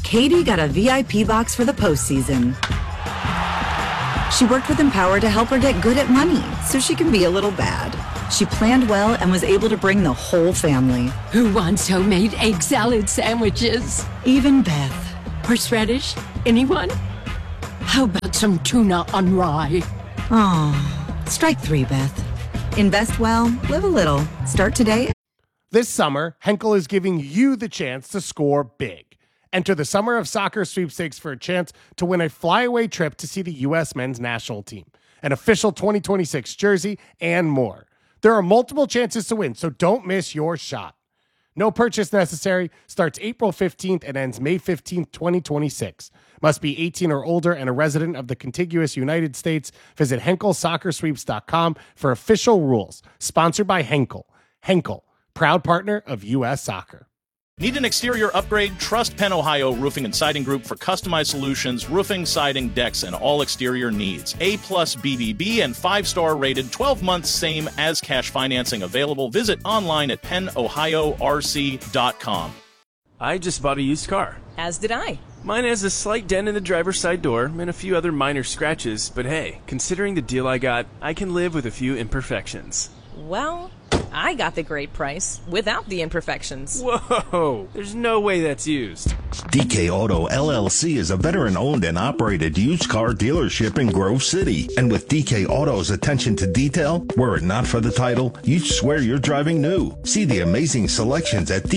Katie got a VIP box for the postseason. She worked with Empower to help her get good at money so she can be a little bad. She planned well and was able to bring the whole family. Who wants homemade egg salad sandwiches? Even Beth. Horseradish? Anyone? How about some tuna on rye? Oh, strike 3, Beth. Invest well, live a little. Start today. This summer, Henkel is giving you the chance to score big. Enter the Summer of Soccer sweepstakes for a chance to win a flyaway trip to see the U.S. men's national team, an official 2026 jersey, and more. There are multiple chances to win, so don't miss your shot. No purchase necessary. Starts April 15th and ends May 15th, 2026. Must be 18 or older and a resident of the contiguous United States. Visit HenkelSoccerSweeps.com for official rules. Sponsored by Henkel. Henkel, proud partner of U.S. Soccer. Need an exterior upgrade? Trust Penn Ohio Roofing and Siding Group for customized solutions, roofing, siding, decks, and all exterior needs. A-plus BBB and 5-star rated, 12 months same as cash financing available. Visit online at pennohiorc.com. I just bought a used car. As did I. Mine has a slight dent in the driver's side door and a few other minor scratches, but hey, considering the deal I got, I can live with a few imperfections. Well, I got the great price without the imperfections. Whoa, there's no way that's used. DK Auto LLC is a veteran-owned and operated used car dealership in Grove City. And with DK Auto's attention to detail, were it not for the title, you'd swear you're driving new. See the amazing selections at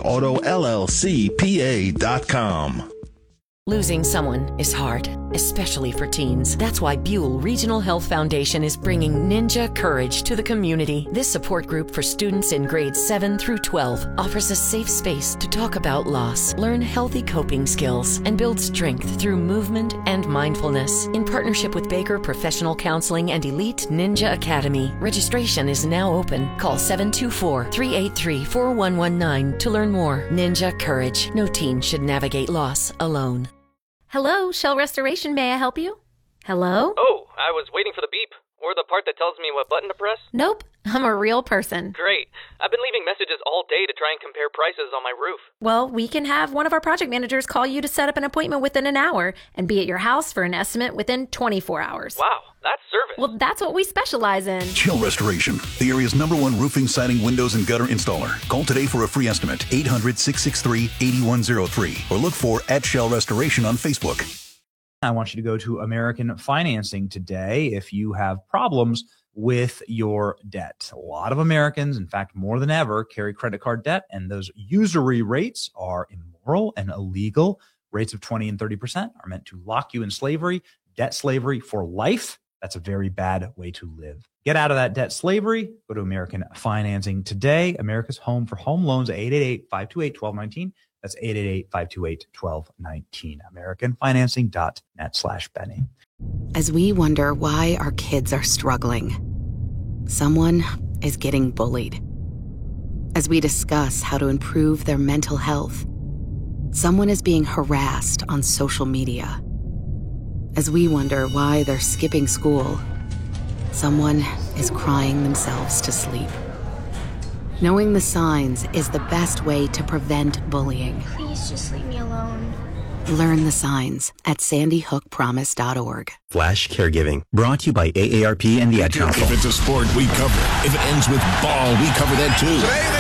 DKAutoLLCPA.com. Losing someone is hard, especially for teens. That's why Buell Regional Health Foundation is bringing Ninja Courage to the community. This support group for students in grades 7 through 12 offers a safe space to talk about loss, learn healthy coping skills, and build strength through movement and mindfulness. In partnership with Baker Professional Counseling and Elite Ninja Academy, registration is now open. Call 724-383-4119 to learn more. Ninja Courage. No teen should navigate loss alone. Hello, Shell Restoration. May I help you? Hello? Oh, I was waiting for the beep. Or the part that tells me what button to press. Nope, I'm a real person. Great. I've been leaving messages all day to try and compare prices on my roof. Well, we can have one of our project managers call you to set up an appointment within an hour and be at your house for an estimate within 24 hours. Wow, that's service. Well, that's what we specialize in. Shell Restoration, the area's #1 roofing, siding, windows, and gutter installer. Call today for a free estimate, 800-663-8103, or look for @Shell Restoration on Facebook. I want you to go to American Financing today if you have problems with your debt. A lot of Americans, in fact, more than ever, carry credit card debt, and those usury rates are immoral and illegal. Rates of 20 and 30% are meant to lock you in slavery, debt slavery for life. That's a very bad way to live. Get out of that debt slavery. Go to American Financing today. America's home for home loans, 888-528-1219. That's 888-528-1219. AmericanFinancing.net/Benny. As we wonder why our kids are struggling, someone is getting bullied. As we discuss how to improve their mental health, someone is being harassed on social media. As we wonder why they're skipping school, someone is crying themselves to sleep. Knowing the signs is the best way to prevent bullying. Please just leave me alone. Learn the signs at sandyhookpromise.org. Flash Caregiving, brought to you by AARP and the Ad Council. If it's a sport, we cover it. If it ends with ball, we cover that too.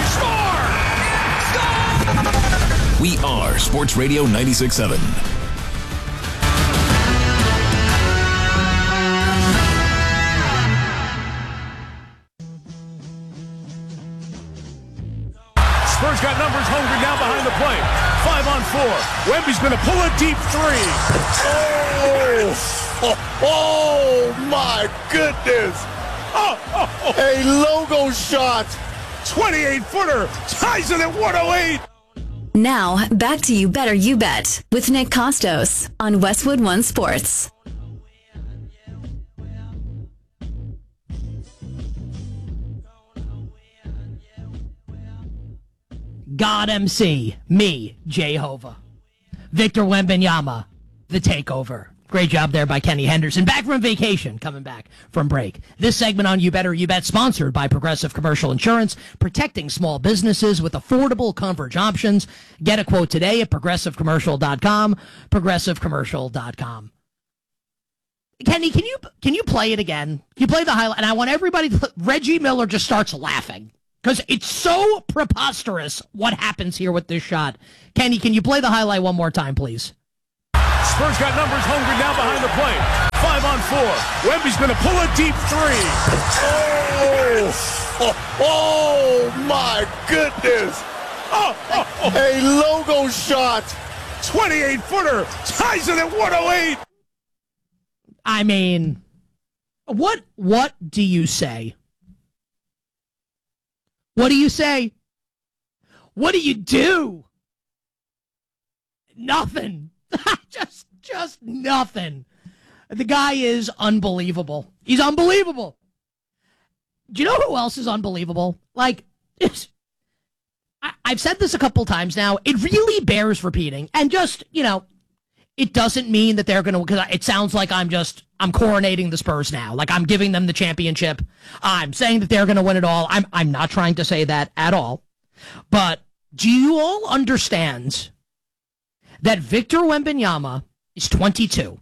Today they score! We are Sports Radio 96.7. Spurs got numbers hungry down behind the plate. 5-on-4. Wemby's going to pull a deep three. Oh my goodness. A logo shot. 28-footer. Ties it at 108. Now, back to You Better You Bet with Nick Costos on Westwood One Sports. God MC, me, Jehovah. Victor Wembanyama, The Takeover. Great job there by Kenny Henderson. Back from vacation, coming back from break. This segment on You Better You Bet, sponsored by Progressive Commercial Insurance, protecting small businesses with affordable coverage options. Get a quote today at progressivecommercial.com, progressivecommercial.com. Kenny, can you play it again? Can you play the highlight? And I want everybody to... Reggie Miller just starts laughing because it's so preposterous what happens here with this shot. Kenny, can you play the highlight one more time, please? Spurs got numbers. Holmgren down behind the plate. 5 on 4. Wemby's going to pull a deep 3. Oh my goodness. A logo shot. 28-footer. Ties it at 108. I mean, what do you say? What do you say? What do you do? Nothing. Just nothing. The guy is unbelievable. He's unbelievable. Do you know who else is unbelievable? Like, I've said this a couple times now. It really bears repeating. And just, it doesn't mean that they're going to, because it sounds like I'm coronating the Spurs now. Like I'm giving them the championship. I'm saying that they're going to win it all. I'm not trying to say that at all. But do you all understand that Victor Wembanyama is 22?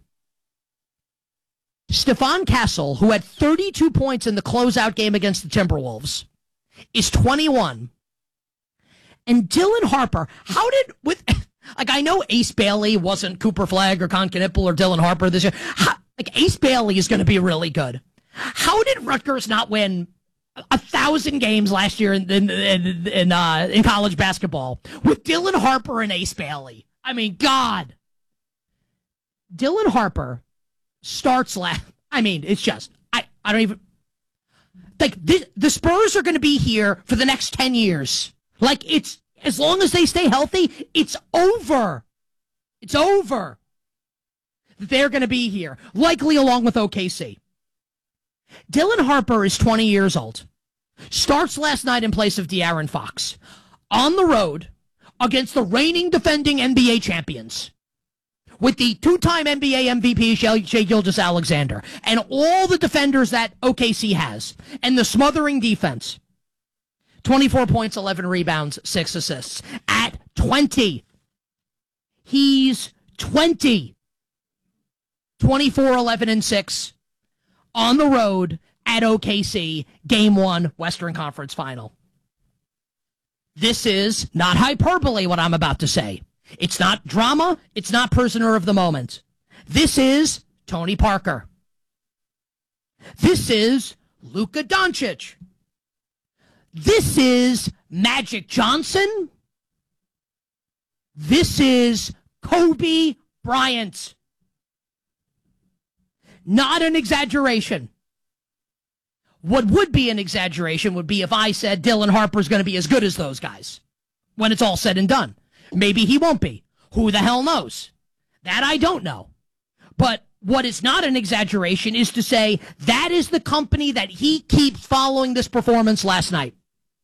Stephon Castle, who had 32 points in the closeout game against the Timberwolves, is 21. And Dylan Harper, I know Ace Bailey wasn't Cooper Flagg or Con Knipple or Dylan Harper this year. Ace Bailey is going to be really good. How did Rutgers not win 1,000 games last year in college basketball with Dylan Harper and Ace Bailey? I mean, God. Dylan Harper starts it's just, I don't even, the Spurs are going to be here for the next 10 years. It's, as long as they stay healthy, it's over. It's over. They're going to be here, likely along with OKC. Dylan Harper is 20 years old. Starts last night in place of De'Aaron Fox. On the road against the reigning defending NBA champions, with the two-time NBA MVP Shai Gilgeous-Alexander and all the defenders that OKC has and the smothering defense. 24 points, 11 rebounds, 6 assists. At 20. He's 20. 24, 11, and 6 on the road at OKC, Game 1, Western Conference Final. This is not hyperbole, what I'm about to say. It's not drama. It's not prisoner of the moment. This is Tony Parker. This is Luka Doncic. This is Magic Johnson. This is Kobe Bryant. Not an exaggeration. What would be an exaggeration would be if I said Dylan Harper's going to be as good as those guys when it's all said and done. Maybe he won't be. Who the hell knows? That I don't know. But what is not an exaggeration is to say that is the company that he keeps following this performance last night.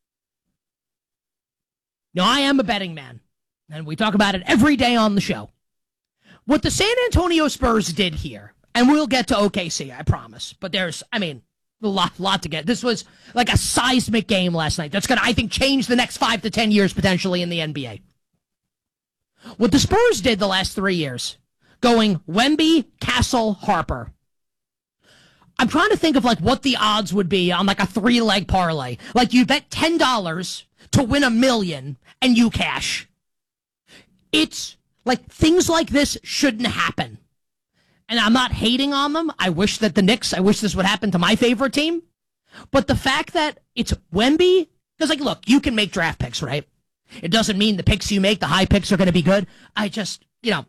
Now, I am a betting man, and we talk about it every day on the show. What the San Antonio Spurs did here, and we'll get to OKC, I promise, but there's, a lot to get. This was like a seismic game last night. That's going to, I think, change the next 5 to 10 years potentially in the NBA. What the Spurs did the last 3 years, going Wemby, Castle, Harper. I'm trying to think of what the odds would be on a 3-leg parlay. You bet $10 to win $1 million and you cash. It's things like this shouldn't happen. And I'm not hating on them. I wish this would happen to my favorite team. But the fact that it's Wemby, because look, you can make draft picks, right? It doesn't mean the picks you make, the high picks, are going to be good. I just,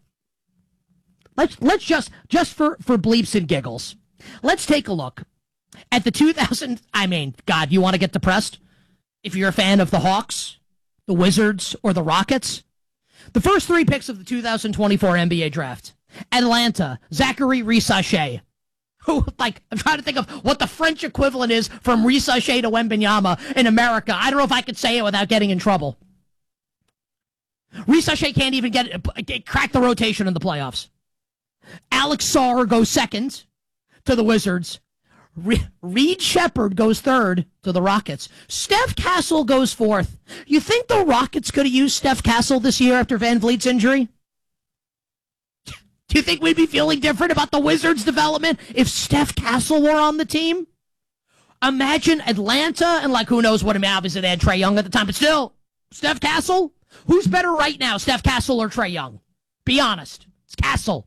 let's just for bleeps and giggles, let's take a look at the 2000. God, you want to get depressed? If you're a fan of the Hawks, the Wizards, or the Rockets, the first 3 picks of the 2024 NBA draft: Atlanta, Zachary Risache, who, I'm trying to think of what the French equivalent is from Risache to Wembanyama in America. I don't know if I could say it without getting in trouble. Risache can't even crack the rotation in the playoffs. Alex Sarr goes second to the Wizards. Reed Shepherd goes third to the Rockets. Steph Castle goes fourth. You think the Rockets could have used Steph Castle this year after Van Vliet's injury? Do you think we'd be feeling different about the Wizards' development if Steph Castle were on the team? Imagine Atlanta and who knows what. I mean, obviously they had Trae Young at the time, but still, Steph Castle? Who's better right now, Steph Castle or Trae Young? Be honest. It's Castle.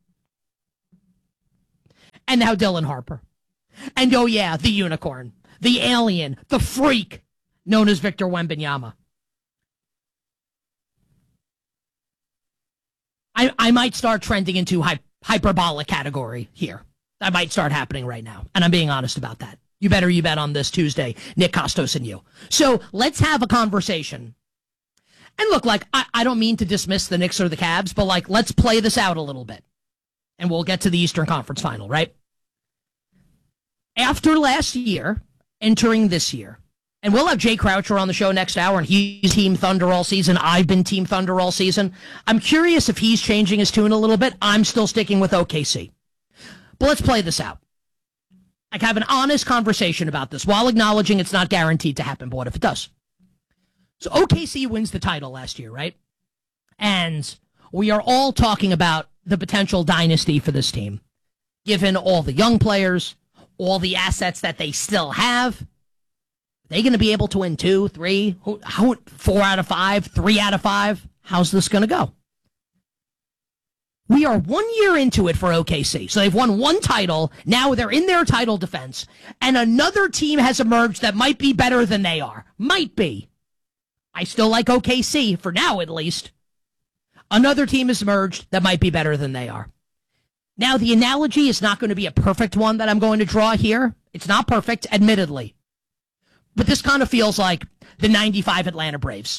And now Dylan Harper. And oh yeah, the unicorn, the alien, the freak known as Victor Wembanyama. I might start trending into hyperbolic category here. That might start happening right now. And I'm being honest about that. You bet on this Tuesday, Nick Kostos and you. So let's have a conversation. And look, I don't mean to dismiss the Knicks or the Cavs, but let's play this out a little bit. And we'll get to the Eastern Conference Final, right? After last year, entering this year, and we'll have Jay Croucher on the show next hour, and he's Team Thunder all season. I've been Team Thunder all season. I'm curious if he's changing his tune a little bit. I'm still sticking with OKC. But let's play this out. I can have an honest conversation about this while acknowledging it's not guaranteed to happen, but what if it does? So OKC wins the title last year, right? And we are all talking about the potential dynasty for this team, given all the young players, all the assets that they still have. Are they going to be able to win 2, 3, 4 out of 5, 3 out of 5? How's this going to go? We are 1 year into it for OKC. So they've won one title. Now they're in their title defense. And another team has emerged that might be better than they are. Might be. I still like OKC, for now at least. Another team has emerged that might be better than they are. Now, the analogy is not going to be a perfect one that I'm going to draw here. It's not perfect, admittedly. But this kind of feels like the 95 Atlanta Braves.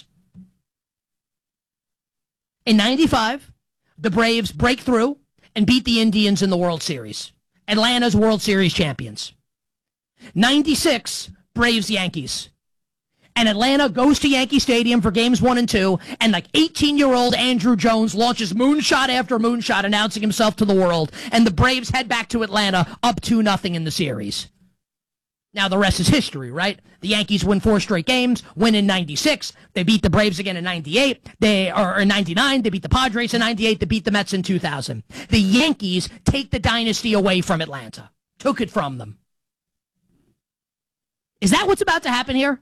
In 95, the Braves break through and beat the Indians in the World Series. Atlanta's World Series champions. 96, Braves-Yankees. And Atlanta goes to Yankee Stadium for games 1 and 2, and 18-year-old Andrew Jones launches moonshot after moonshot, announcing himself to the world, and the Braves head back to Atlanta up 2-0 in the series. Now the rest is history, right? The Yankees win 4 straight games, win in 96, they beat the Braves again in 98, in 99, they beat the Padres in 98, they beat the Mets in 2000. The Yankees take the dynasty away from Atlanta, took it from them. Is that what's about to happen here?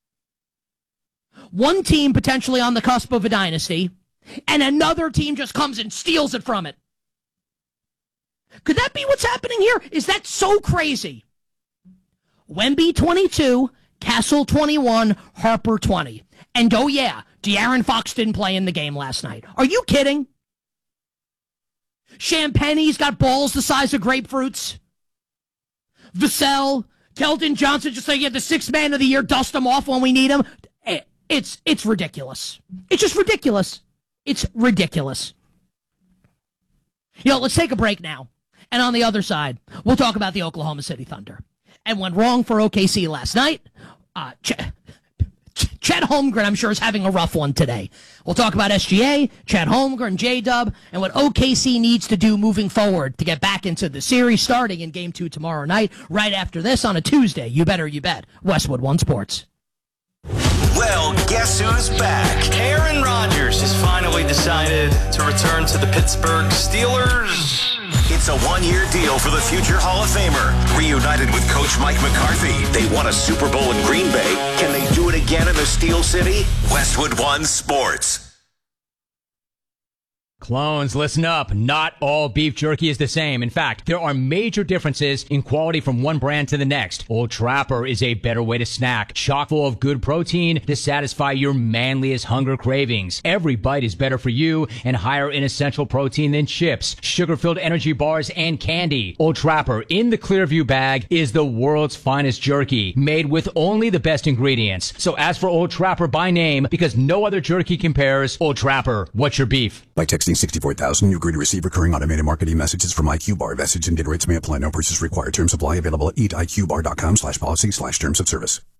One team potentially on the cusp of a dynasty, and another team just comes and steals it from it. Could that be what's happening here? Is that so crazy? Wemby 22, Castle 21, Harper 20. And oh yeah, De'Aaron Fox didn't play in the game last night. Are you kidding? Champagne's got balls the size of grapefruits. Vassell, Keldon Johnson just saying, yeah, the 6th man of the year, dust him off when we need him. It's ridiculous. It's just ridiculous. It's ridiculous. Let's take a break now. And on the other side, we'll talk about the Oklahoma City Thunder. And went wrong for OKC last night. Chet Holmgren, I'm sure, is having a rough one today. We'll talk about SGA, Chet Holmgren, J-Dub, and what OKC needs to do moving forward to get back into the series starting in Game 2 tomorrow night, right after this on a Tuesday. You bet. Westwood One Sports. Well, guess who's back? Aaron Rodgers has finally decided to return to the Pittsburgh Steelers. It's a one-year deal for the future Hall of Famer. Reunited with Coach Mike McCarthy, they won a Super Bowl in Green Bay. Can they do it again in the Steel City? Westwood One Sports. Clones, listen up. Not all beef jerky is the same. In fact, there are major differences in quality from one brand to the next. Old Trapper is a better way to snack, chock full of good protein to satisfy your manliest hunger cravings. Every bite is better for you and higher in essential protein than chips, sugar-filled energy bars, and candy. Old Trapper in the Clearview bag is the world's finest jerky, made with only the best ingredients. So ask for Old Trapper by name because no other jerky compares. Old Trapper, what's your beef? By texting 64,000, you agree to receive recurring automated marketing messages from IQ Bar. Message and data rates may apply. No purchase required. Terms apply. Available at eatiqbar.com/policy/terms of service.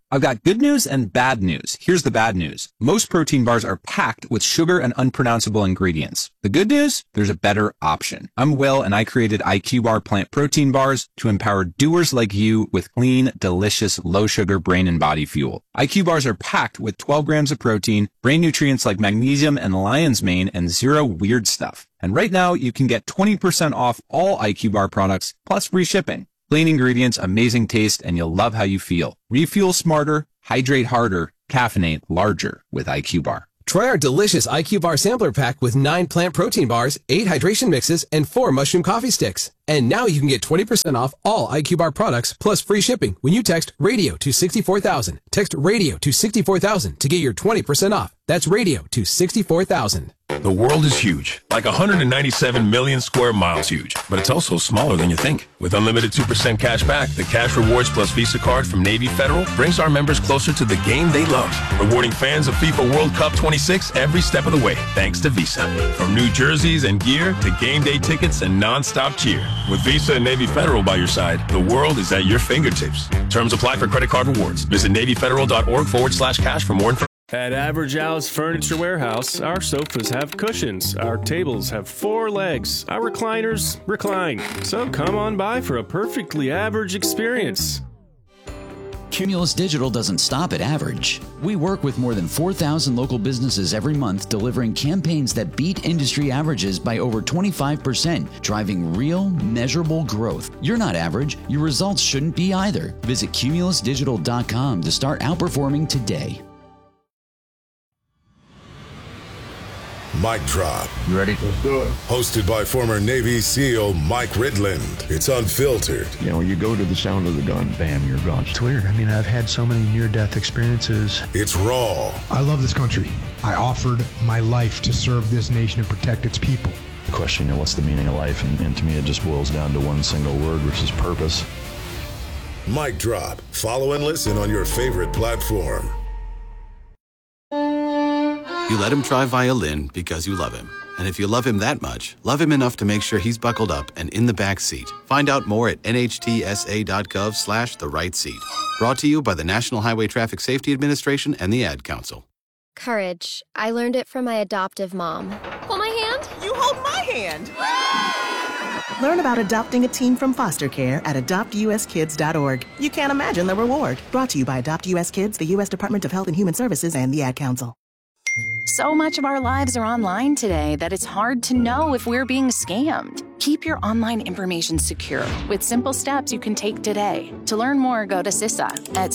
I've got good news and bad news. Here's the bad news. Most protein bars are packed with sugar and unpronounceable ingredients. The good news? There's a better option. I'm Will, and I created IQ Bar plant protein bars to empower doers like you with clean, delicious, low-sugar brain and body fuel. IQ bars are packed with 12 grams of protein, brain nutrients like magnesium and lion's mane, and zero weird stuff. And right now, you can get 20% off all IQ Bar products, plus free shipping. Clean ingredients, amazing taste, and you'll love how you feel. Refuel smarter, hydrate harder, caffeinate larger with IQ Bar. Try our delicious IQ Bar sampler pack with 9 plant protein bars, 8 hydration mixes, and 4 mushroom coffee sticks. And now you can get 20% off all IQ Bar products plus free shipping when you text RADIO to 64,000. Text RADIO to 64,000 to get your 20% off. That's RADIO to 64,000. The world is huge, like 197 million square miles huge, but it's also smaller than you think. With unlimited 2% cash back, the Cash Rewards Plus Visa card from Navy Federal brings our members closer to the game they love, rewarding fans of FIFA World Cup 26 every step of the way, thanks to Visa. From new jerseys and gear to game day tickets and non-stop cheer. With Visa and Navy Federal by your side, the world is at your fingertips. Terms apply for credit card rewards. Visit NavyFederal.org/cash for more information. At Average Al's Furniture Warehouse, our sofas have cushions, our tables have 4 legs, our recliners recline. So come on by for a perfectly average experience. Cumulus Digital doesn't stop at average. We work with more than 4,000 local businesses every month, delivering campaigns that beat industry averages by over 25%, driving real, measurable growth. You're not average. Your results shouldn't be either. Visit cumulusdigital.com to start outperforming today. Mic Drop. You ready? Let's do it. Hosted by former Navy SEAL Mike Ridland. It's unfiltered. You know, you go to the sound of the gun, bam, you're gone. It's weird. I mean, I've had so many near-death experiences. It's raw. I love this country. I offered my life to serve this nation and protect its people. The question, you know, what's the meaning of life? And to me, it just boils down to one single word, which is purpose. Mic Drop. Follow and listen on your favorite platform. You let him try violin because you love him. And if you love him that much, love him enough to make sure he's buckled up and in the back seat. Find out more at nhtsa.gov/the right seat. Brought to you by the National Highway Traffic Safety Administration and the Ad Council. Courage. I learned it from my adoptive mom. Hold my hand. You hold my hand. Learn about adopting a teen from foster care at adoptuskids.org. You can't imagine the reward. Brought to you by Adopt US Kids, the U.S. Department of Health and Human Services, and the Ad Council. So much of our lives are online today that it's hard to know if we're being scammed. Keep your online information secure with simple steps you can take today. To learn more, go to CISA at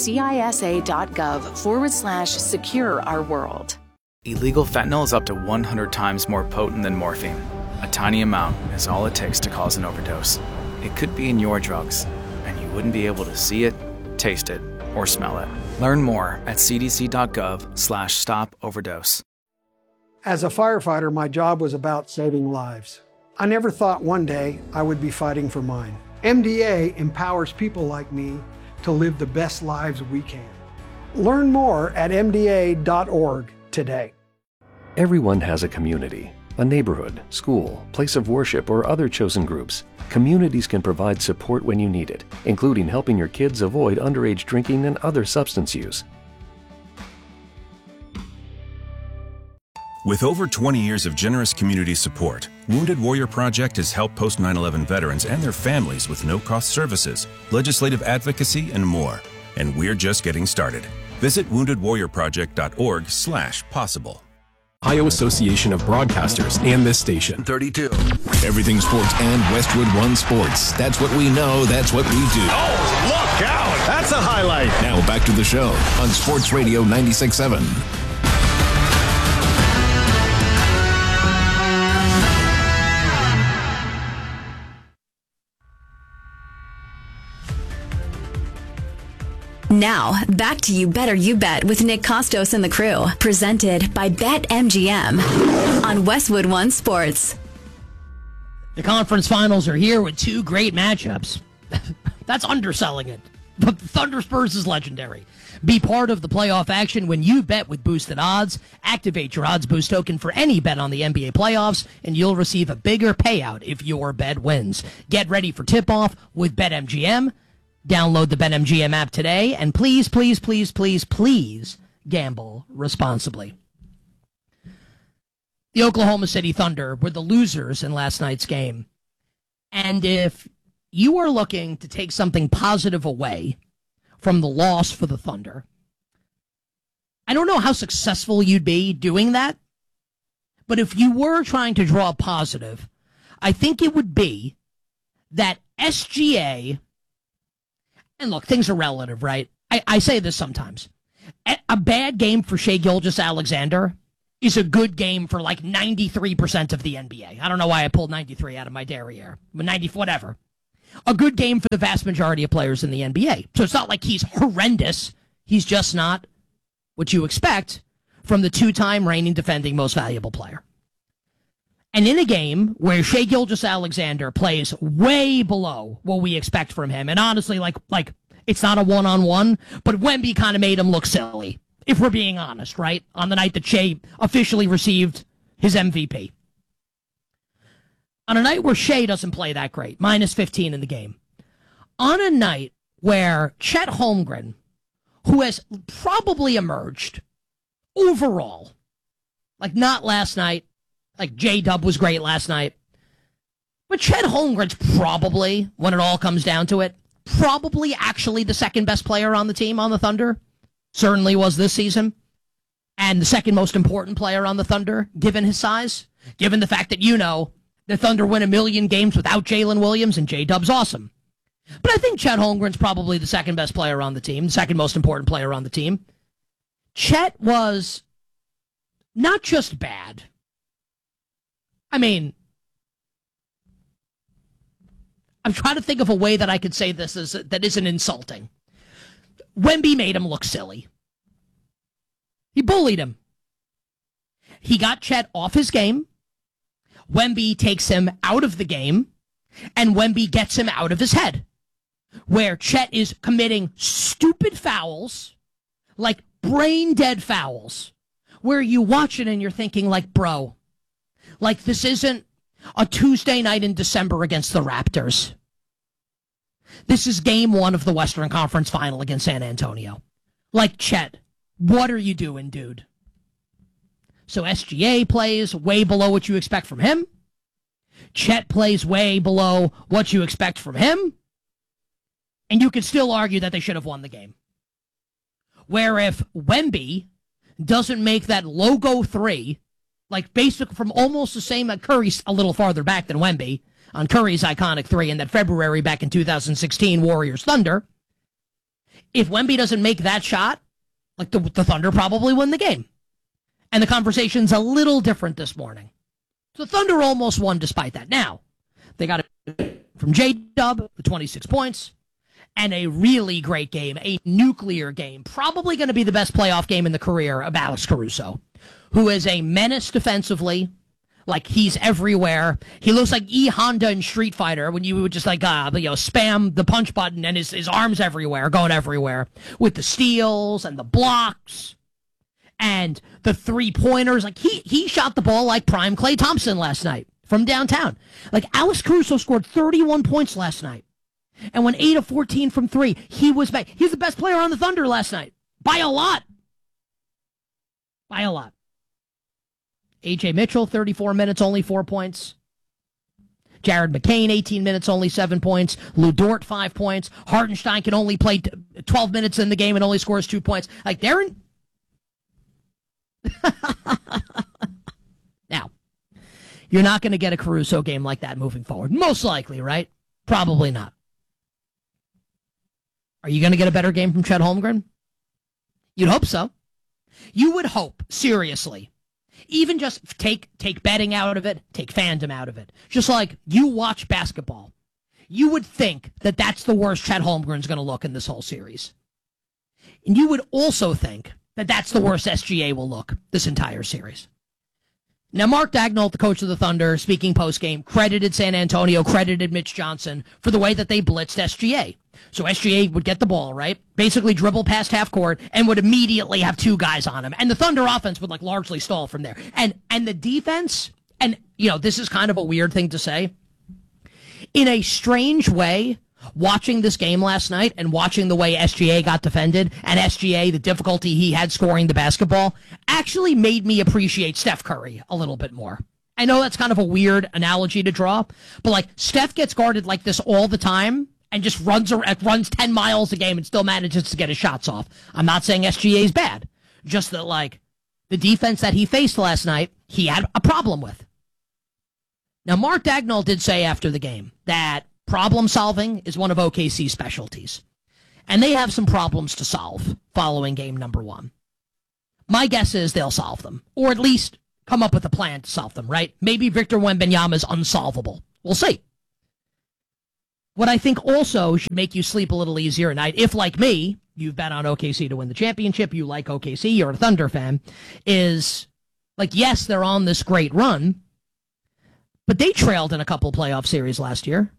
CISA.gov/secure our world. Illegal fentanyl is up to 100 times more potent than morphine. A tiny amount is all it takes to cause an overdose. It could be in your drugs, and you wouldn't be able to see it, taste it, or smell it. Learn more at cdc.gov/stop-overdose. As a firefighter, my job was about saving lives. I never thought one day I would be fighting for mine. MDA empowers people like me to live the best lives we can. Learn more at mda.org today. Everyone has a community, a neighborhood, school, place of worship, or other chosen groups. Communities can provide support when you need it, including helping your kids avoid underage drinking and other substance use. With over 20 years of generous community support, Wounded Warrior Project has helped post 9/11 veterans and their families with no-cost services, legislative advocacy, and more. And we're just getting started. Visit woundedwarriorproject.org/possible. Ohio Association of Broadcasters and this station. 32. Everything sports and Westwood One Sports. That's what we know. That's what we do. Oh, look out. That's a highlight. Now back to the show on Sports Radio 96.7. Now, back to You Better You Bet with Nick Costos and the crew. Presented by BetMGM on Westwood One Sports. The conference finals are here with 2 great matchups. That's underselling it. But Thunder Spurs is legendary. Be part of the playoff action when you bet with boosted odds. Activate your odds boost token for any bet on the NBA playoffs, and you'll receive a bigger payout if your bet wins. Get ready for tip-off with BetMGM. Download the BetMGM app today, and please, please, please, please, please gamble responsibly. The Oklahoma City Thunder were the losers in last night's game. And if you are looking to take something positive away from the loss for the Thunder, I don't know how successful you'd be doing that, but if you were trying to draw a positive, I think it would be that SGA, and look, things are relative, right? I say this sometimes. A bad game for Shai Gilgeous-Alexander is a good game for like 93% of the NBA. I don't know why I pulled 93 out of my derriere, but 90, whatever. A good game for the vast majority of players in the NBA. So it's not like he's horrendous. He's just not what you expect from the two-time reigning defending most valuable player. And in a game where Shai Gilgeous-Alexander plays way below what we expect from him, and honestly, like it's not a one-on-one, but Wemby kind of made him look silly, if we're being honest, right? On the night that Shai officially received his MVP. On a night where Shai doesn't play that great, minus 15 in the game. On a night where Chet Holmgren, who has probably emerged overall, like not last night, like J-Dub was great last night, but Chet Holmgren's probably, when it all comes down to it, probably actually the second best player on the team on the Thunder. Certainly was this season. And the second most important player on the Thunder, given his size, given the fact that, the Thunder win 1 million games without Jalen Williams, and J-Dub's awesome. But I think Chet Holmgren's probably the second best player on the team, the second most important player on the team. Chet was not just bad. I mean, I'm trying to think of a way that I could say this that isn't insulting. Wemby made him look silly. He bullied him. He got Chet off his game. Wemby takes him out of the game, and Wemby gets him out of his head, where Chet is committing stupid fouls, like brain-dead fouls, where you watch it and you're thinking, like, bro, like this isn't a Tuesday night in December against the Raptors. This is game 1 of the Western Conference Final against San Antonio. Like, Chet, what are you doing, dude? So SGA plays way below what you expect from him. Chet plays way below what you expect from him. And you could still argue that they should have won the game. Where if Wemby doesn't make that logo 3, like basic from almost the same, Curry's a little farther back than Wemby, on Curry's iconic 3 in that February back in 2016 Warriors Thunder. If Wemby doesn't make that shot, like the Thunder probably win the game. And the conversation's a little different this morning. So the Thunder almost won despite that. Now, they got it from J-Dub with 26 points and a really great game, a nuclear game, probably going to be the best playoff game in the career of Alex Caruso, who is a menace defensively. Like, he's everywhere. He looks like E. Honda in Street Fighter when you would just spam the punch button and his arms everywhere, going everywhere with the steals and the blocks and the 3-pointers. Like, he shot the ball like prime Klay Thompson last night from downtown. Like, Alex Caruso scored 31 points last night and went 8 of 14 from 3. He was back. He's the best player on the Thunder last night. By a lot. By a lot. A.J. Mitchell, 34 minutes, only 4 points. Jared McCain, 18 minutes, only 7 points. Lou Dort, 5 points. Hartenstein can only play 12 minutes in the game and only scores 2 points. Like, Darren... Now, you're not going to get a Caruso game like that moving forward. Most likely, right? Probably not. Are you going to get a better game from Chet Holmgren? You'd hope so. You would hope, seriously. Even just take betting out of it, take fandom out of it. Just like you watch basketball, you would think that that's the worst Chet Holmgren's going to look in this whole series. And you would also think that that's the worst SGA will look this entire series. Now, Mark Daigneault, the coach of the Thunder, speaking post-game, credited San Antonio, credited Mitch Johnson for the way that they blitzed SGA. So SGA would get the ball, right? Basically dribble past half court and would immediately have 2 guys on him. And the Thunder offense would largely stall from there. And the defense, and this is kind of a weird thing to say. In a strange way, Watching this game last night and watching the way SGA got defended and SGA, the difficulty he had scoring the basketball, actually made me appreciate Steph Curry a little bit more. I know that's kind of a weird analogy to draw, but like Steph gets guarded like this all the time and just runs 10 miles a game and still manages to get his shots off. I'm not saying SGA is bad, just that like the defense that he faced last night, he had a problem with. Now, Mark Dagnall did say after the game that problem solving is one of OKC's specialties. And they have some problems to solve following game number 1. My guess is they'll solve them, or at least come up with a plan to solve them, right? Maybe Victor Wembanyama is unsolvable. We'll see. What I think also should make you sleep a little easier at night, if like me, you've bet on OKC to win the championship, you like OKC, you're a Thunder fan, is like, yes, they're on this great run, but they trailed in a couple playoff series last year.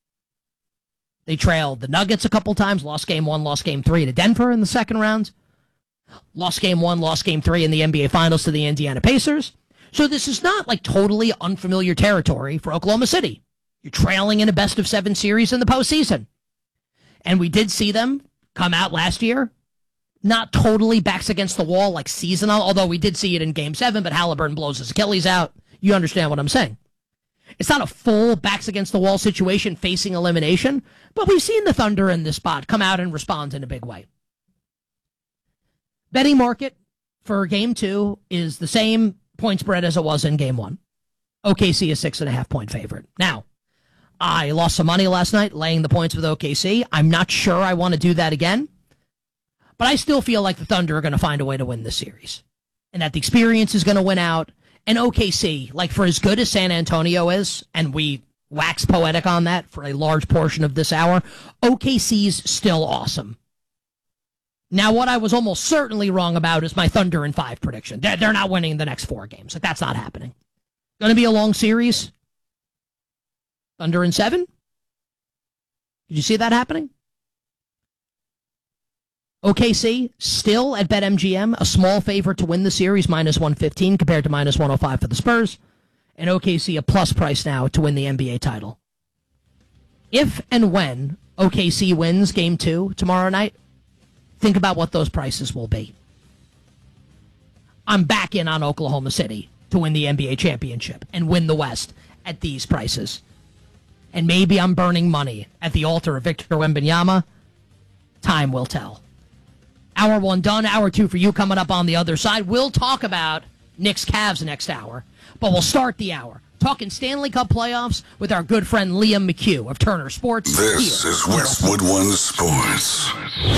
They trailed the Nuggets a couple times, lost game 1, lost game 3 to Denver in the second round. Lost game 1, lost game 3 in the NBA Finals to the Indiana Pacers. So this is not like totally unfamiliar territory for Oklahoma City. You're trailing in a best-of-7 series in the postseason. And we did see them come out last year, not totally backs against the wall like seasonal, although we did see it in game 7, but Halliburton blows his Achilles out. You understand what I'm saying. It's not a full backs-against-the-wall situation facing elimination, but we've seen the Thunder in this spot come out and respond in a big way. Betting market for Game 2 is the same point spread as it was in Game 1. OKC is 6.5-point favorite. Now, I lost some money last night laying the points with OKC. I'm not sure I want to do that again, but I still feel like the Thunder are going to find a way to win this series, and that the experience is going to win out. And OKC, like for as good as San Antonio is, and we wax poetic on that for a large portion of this hour, OKC's still awesome. Now, what I was almost certainly wrong about is my Thunder in 5 prediction. They're not winning the next 4 games. Like, that's not happening. Going to be a long series. Thunder in 7? Did you see that happening? OKC, still at BetMGM, a small favorite to win the series, -115 compared to -105 for the Spurs. And OKC a plus price now to win the NBA title. If and when OKC wins Game 2 tomorrow night, think about what those prices will be. I'm back in on Oklahoma City to win the NBA championship and win the West at these prices. And maybe I'm burning money at the altar of Victor Wembanyama. Time will tell. Hour 1 done, hour 2 for you coming up on the other side. We'll talk about Knicks Cavs next hour, but we'll start the hour talking Stanley Cup playoffs with our good friend Liam McHugh of Turner Sports. This is Westwood One Sports.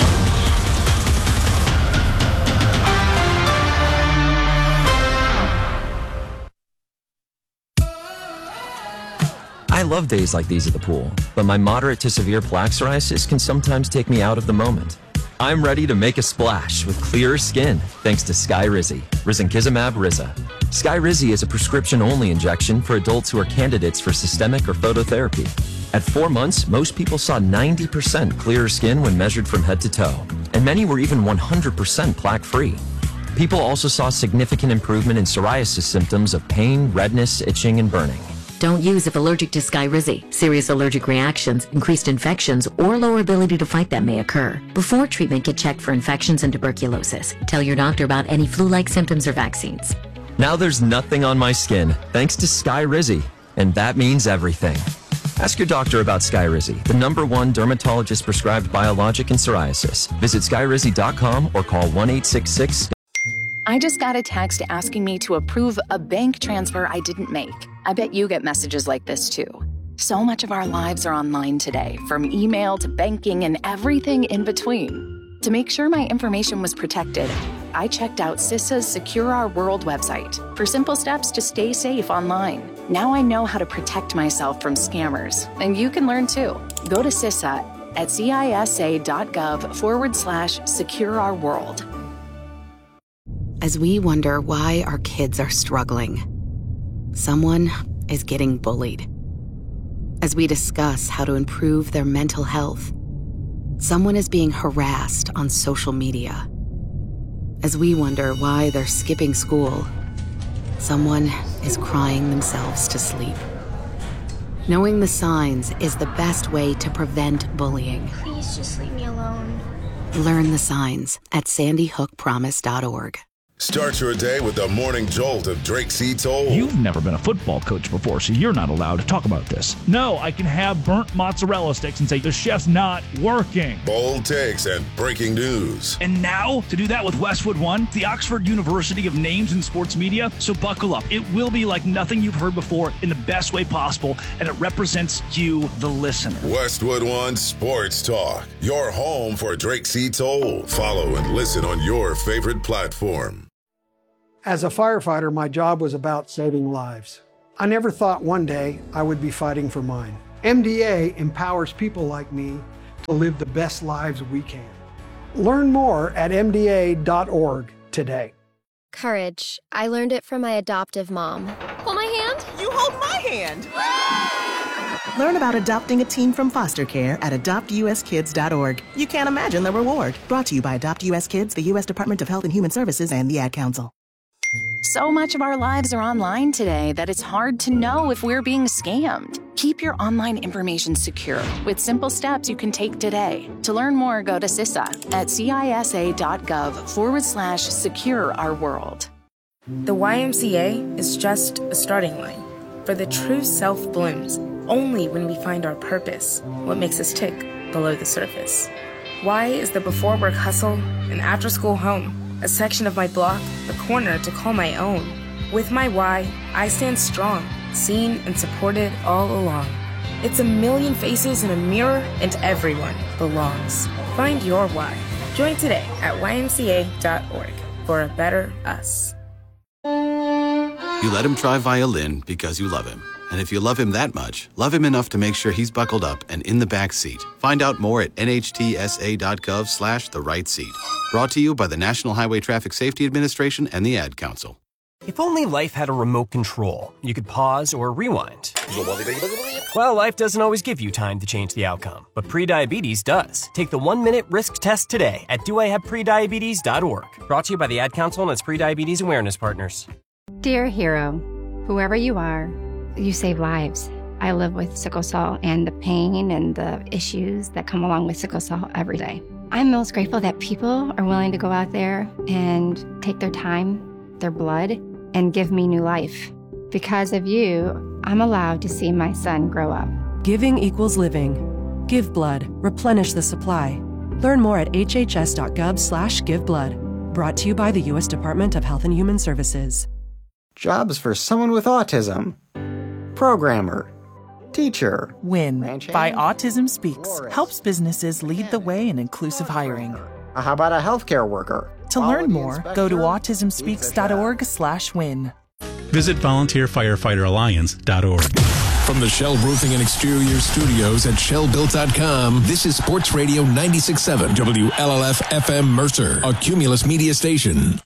I love days like these at the pool, but my moderate to severe plaque psoriasis can sometimes take me out of the moment. I'm ready to make a splash with clearer skin thanks to Skyrizi, risankizumab Riza. Skyrizi is a prescription-only injection for adults who are candidates for systemic or phototherapy. At 4 months, most people saw 90% clearer skin when measured from head to toe, and many were even 100% plaque-free. People also saw significant improvement in psoriasis symptoms of pain, redness, itching, and burning. Don't use if allergic to Skyrizi. Serious allergic reactions, increased infections, or lower ability to fight them may occur. Before treatment, get checked for infections and tuberculosis. Tell your doctor about any flu-like symptoms or vaccines. Now there's nothing on my skin thanks to Skyrizi, and that means everything. Ask your doctor about Skyrizi, the #1 dermatologist prescribed biologic in psoriasis. Visit Skyrizi.com or call 1-866. I just got a text asking me to approve a bank transfer I didn't make. I bet you get messages like this too. So much of our lives are online today, from email to banking and everything in between. To make sure my information was protected, I checked out CISA's Secure Our World website for simple steps to stay safe online. Now I know how to protect myself from scammers, and you can learn too. Go to CISA at cisa.gov/Secure Our World. As we wonder why our kids are struggling, someone is getting bullied. As we discuss how to improve their mental health, someone is being harassed on social media. As we wonder why they're skipping school, someone is crying themselves to sleep. Knowing the signs is the best way to prevent bullying. Please just leave me alone. Learn the signs at sandyhookpromise.org. Start your day with the morning jolt of Drake C. Toll. You've never been a football coach before, so you're not allowed to talk about this. No, I can have burnt mozzarella sticks and say the chef's not working. Bold takes and breaking news. And now, to do that with Westwood One, the Oxford University of Names in Sports Media. So buckle up. It will be like nothing you've heard before in the best way possible, and it represents you, the listener. Westwood One Sports Talk, your home for Drake C. Toll. Follow and listen on your favorite platform. As a firefighter, my job was about saving lives. I never thought one day I would be fighting for mine. MDA empowers people like me to live the best lives we can. Learn more at MDA.org today. Courage. I learned it from my adoptive mom. Hold my hand. You hold my hand. Learn about adopting a teen from foster care at adoptuskids.org. You can't imagine the reward. Brought to you by Adopt US Kids, the U.S. Department of Health and Human Services, and the Ad Council. So much of our lives are online today that it's hard to know if we're being scammed. Keep your online information secure with simple steps you can take today. To learn more, go to CISA at CISA.gov/secure our world. The YMCA is just a starting line, for the true self blooms only when we find our purpose, what makes us tick below the surface. Y is the before work hustle and after school home. A section of my block, a corner to call my own. With my why, I stand strong, seen and supported all along. It's a million faces in a mirror, and everyone belongs. Find your why. Join today at ymca.org for a better us. You let him try violin because you love him. And if you love him that much, love him enough to make sure he's buckled up and in the back seat. Find out more at nhtsa.gov/the-right-seat. Brought to you by the National Highway Traffic Safety Administration and the Ad Council. If only life had a remote control, you could pause or rewind. Well, life doesn't always give you time to change the outcome, but prediabetes does. Take the 1-minute risk test today at doihavepreddiabetes.org. Brought to you by the Ad Council and its prediabetes awareness partners. Dear hero, whoever you are, you save lives. I live with sickle cell and the pain and the issues that come along with sickle cell every day. I'm most grateful that people are willing to go out there and take their time, their blood, and give me new life. Because of you, I'm allowed to see my son grow up. Giving equals living. Give blood. Replenish the supply. Learn more at hhs.gov/giveblood. Brought to you by the U.S. Department of Health and Human Services. Jobs for someone with autism. Programmer. Teacher. WIN by Autism Speaks helps businesses lead the way in inclusive hiring. How about a healthcare worker? To learn more, go to autismspeaks.org/win. Visit volunteerfirefighteralliance.org. From the Shell Roofing and Exterior Studios at shellbuilt.com, this is Sports Radio 96.7 WLLF FM Mercer, a Cumulus media station.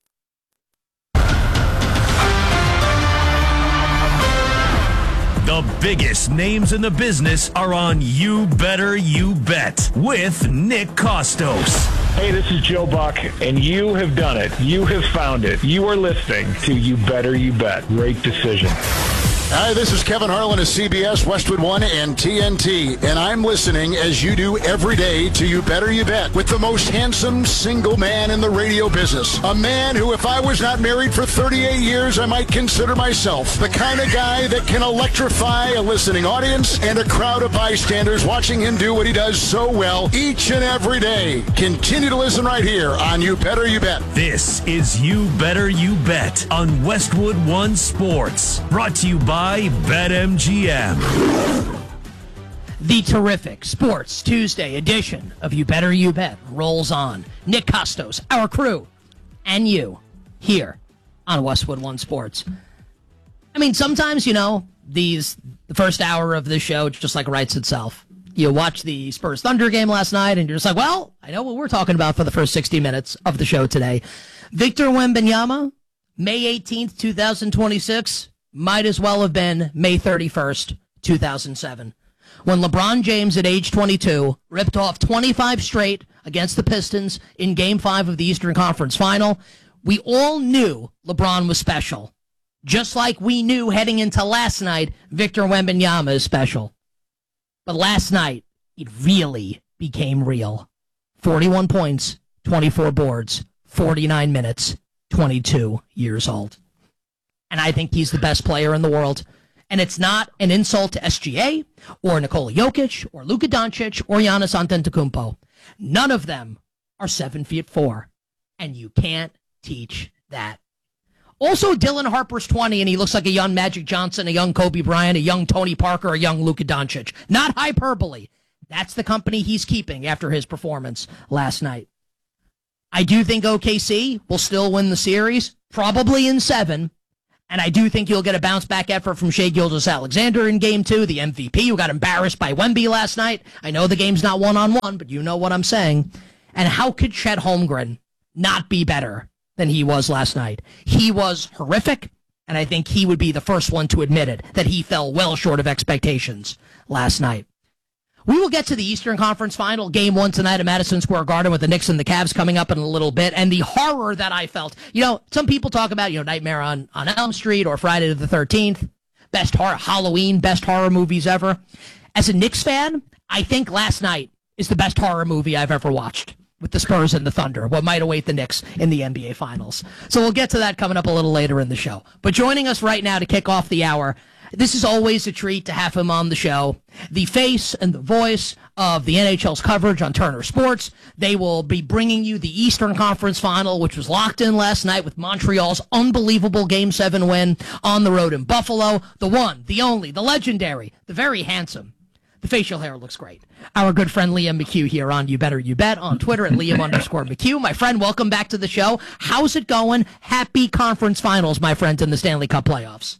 The biggest names in the business are on You Better You Bet with Nick Kostos. Hey, this is Joe Buck, and you have done it. You have found it. You are listening to You Better You Bet. Great decision. Hi, this is Kevin Harlan of CBS, Westwood One, and TNT, and I'm listening, as you do every day, to You Better You Bet with the most handsome single man in the radio business. A man who, if I was not married for 38 years, I might consider myself the kind of guy that can electrify a listening audience and a crowd of bystanders watching him do what he does so well each and every day. Continue to listen right here on You Better You Bet. This is You Better You Bet on Westwood One Sports, brought to you by BetMGM. The terrific Sports Tuesday edition of You Better You Bet rolls on. Nick Kostos, our crew, and you here on Westwood One Sports. I mean, sometimes, the first hour of this show just like writes itself. You watch the Spurs Thunder game last night and you're just like, well, I know what we're talking about for the first 60 minutes of the show today. Victor Wembanyama, May 18th, 2026. Might as well have been May 31st, 2007, when LeBron James at age 22 ripped off 25 straight against the Pistons in Game 5 of the Eastern Conference Final. We all knew LeBron was special. Just like we knew heading into last night, Victor Wembanyama is special. But last night, it really became real. 41 points, 24 boards, 49 minutes, 22 years old. And I think he's the best player in the world. And it's not an insult to SGA or Nikola Jokic or Luka Doncic or Giannis Antetokounmpo. None of them are 7'4", and you can't teach that. Also, Dylan Harper's 20, and he looks like a young Magic Johnson, a young Kobe Bryant, a young Tony Parker, a young Luka Doncic. Not hyperbole. That's the company he's keeping after his performance last night. I do think OKC will still win the series, probably in 7. And I do think you'll get a bounce-back effort from Shai Gilgeous-Alexander in Game 2, the MVP who got embarrassed by Wemby last night. I know the game's not one-on-one, but you know what I'm saying. And how could Chet Holmgren not be better than he was last night? He was horrific, and I think he would be the first one to admit it, that he fell well short of expectations last night. We will get to the Eastern Conference Final, Game 1 tonight at Madison Square Garden with the Knicks and the Cavs coming up in a little bit, and the horror that I felt. You know, some people talk about, Nightmare on Elm Street or Friday the 13th, best horror, Halloween, best horror movies ever. As a Knicks fan, I think last night is the best horror movie I've ever watched, with the Spurs and the Thunder, what might await the Knicks in the NBA Finals. So we'll get to that coming up a little later in the show. But joining us right now to kick off the hour, this is always a treat to have him on the show. The face and the voice of the NHL's coverage on Turner Sports. They will be bringing you the Eastern Conference Final, which was locked in last night with Montreal's unbelievable Game 7 win on the road in Buffalo. The one, the only, the legendary, the very handsome. The facial hair looks great. Our good friend Liam McHugh here on You Better You Bet on Twitter at Liam_McHugh. My friend, welcome back to the show. How's it going? Happy conference finals, my friends, in the Stanley Cup playoffs.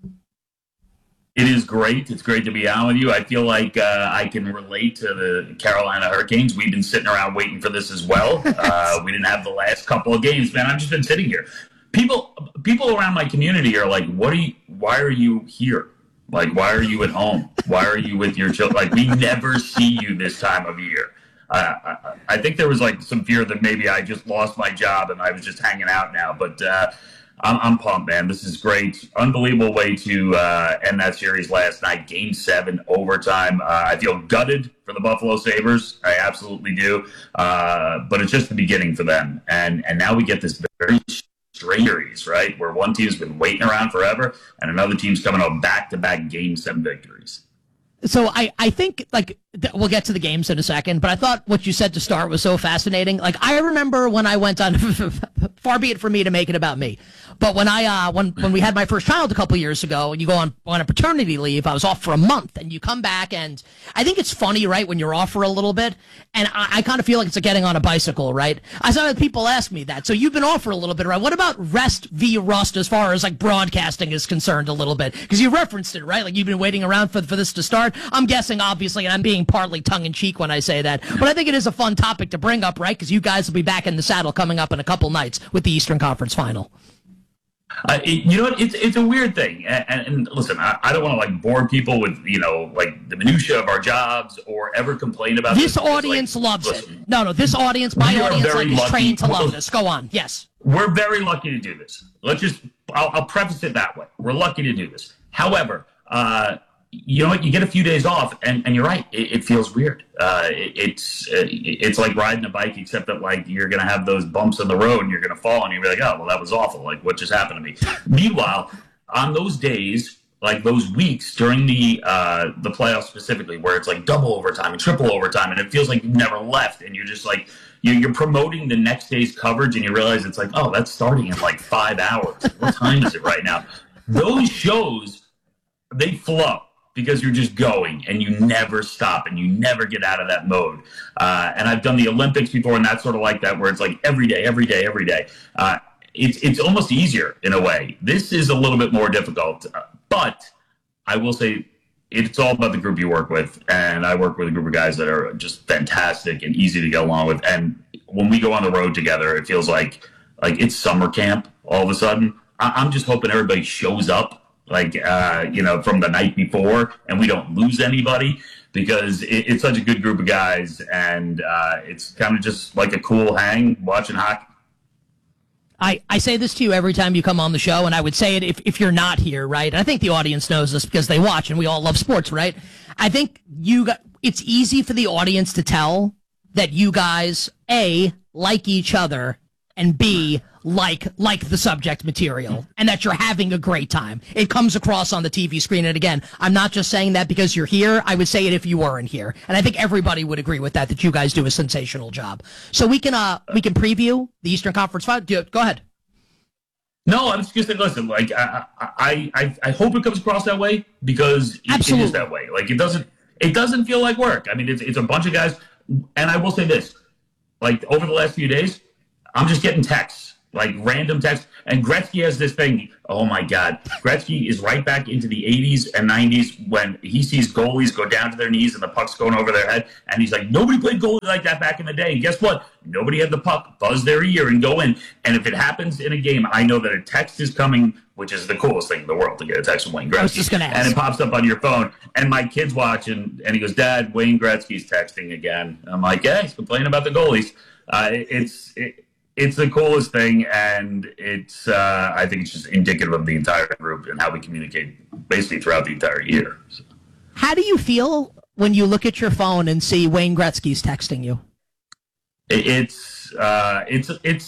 It is great. It's great to be on with you. I feel like I can relate to the Carolina Hurricanes. We've been sitting around waiting for this as well. We didn't have the last couple of games, man. I've just been sitting here. People around my community are like, why are you here? Like, why are you at home? Why are you with your children? Like, we never see you this time of year. I think there was like some fear that maybe I just lost my job and I was just hanging out now. But I'm pumped, man. This is great. Unbelievable way to end that series last night. Game 7, overtime. I feel gutted for the Buffalo Sabres. I absolutely do. But it's just the beginning for them. And now we get this very strange series, right, where one team's been waiting around forever and another team's coming out back-to-back Game 7 victories. So I think, we'll get to the games in a second, but I thought what you said to start was so fascinating. Like, I remember when I went on, far be it from me to make it about me, but when when we had my first child a couple years ago, and you go on a paternity leave, I was off for a month, and you come back, and I think it's funny, right, when you're off for a little bit, and I kind of feel like it's like getting on a bicycle, right? I saw people ask me that. So you've been off for a little bit, right? What about rest via rust as far as, like, broadcasting is concerned a little bit? Because you referenced it, right? Like, you've been waiting around for this to start. I'm guessing, obviously, and I'm being partly tongue-in-cheek when I say that, but I think it is a fun topic to bring up, right? Because you guys will be back in the saddle coming up in a couple nights with the Eastern Conference Final. You know what? It's a weird thing, and listen, I don't want to like bore people with like the minutia of our jobs or ever complain about this. Audience loves it. No, this audience, my audience, is trained to love this. Go on, yes. We're very lucky to do this. I'll preface it that way. We're lucky to do this. However, you know what? You get a few days off, and you're right. It feels weird. It's like riding a bike, except that like you're gonna have those bumps in the road, and you're gonna fall, and you're like, oh, well, that was awful. Like, what just happened to me? Meanwhile, on those days, like those weeks during the playoffs specifically, where it's like double overtime and triple overtime, and it feels like you've never left, and you're just like you're promoting the next day's coverage, and you realize it's like, oh, that's starting in like 5 hours. What time is it right now? Those shows, they flow. Because you're just going and you never stop and you never get out of that mode. And I've done the Olympics before, and that's sort of like that, where it's like every day. It's almost easier in a way. This is a little bit more difficult, but I will say it's all about the group you work with. And I work with a group of guys that are just fantastic and easy to get along with. And when we go on the road together, it feels like it's summer camp all of a sudden. I'm just hoping everybody shows up. From the night before, and we don't lose anybody, because it's such a good group of guys, and it's kind of just like a cool hang watching hockey. I say this to you every time you come on the show, and I would say it if you're not here, right? I think the audience knows this because they watch, and we all love sports, right? I think it's easy for the audience to tell that you guys, A, like each other, and B, like the subject material, and that you're having a great time. It comes across on the TV screen, and again, I'm not just saying that because you're here. I would say it if you weren't here, and I think everybody would agree with that you guys do a sensational job. So we can preview the Eastern Conference Final. Go ahead. No, I'm just gonna listen. Like I hope it comes across that way because it is that way. Like it doesn't feel like work. I mean, it's a bunch of guys, and I will say this: like over the last few days, I'm just getting texts. Like random text. And Gretzky has this thing. Oh, my God. Gretzky is right back into the 80s and 90s when he sees goalies go down to their knees and the puck's going over their head. And he's like, nobody played goalie like that back in the day. And guess what? Nobody had the puck buzz their ear and go in. And if it happens in a game, I know that a text is coming, which is the coolest thing in the world to get a text from Wayne Gretzky. I was just going to ask. And it pops up on your phone. And my kid's watching, and he goes, Dad, Wayne Gretzky's texting again. I'm like, yeah, he's complaining about the goalies. It's the coolest thing, and it's I think it's just indicative of the entire group and how we communicate basically throughout the entire year. So. How do you feel when you look at your phone and see Wayne Gretzky's texting you? It's